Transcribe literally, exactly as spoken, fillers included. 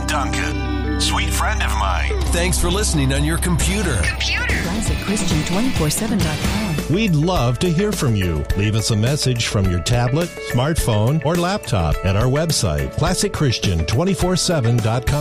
Duncan, sweet friend of mine. Thanks for listening on your computer. Computer. Classic Christian two four seven dot com. We'd love to hear from you. Leave us a message from your tablet, smartphone, or laptop at our website, classic christian two four seven dot com.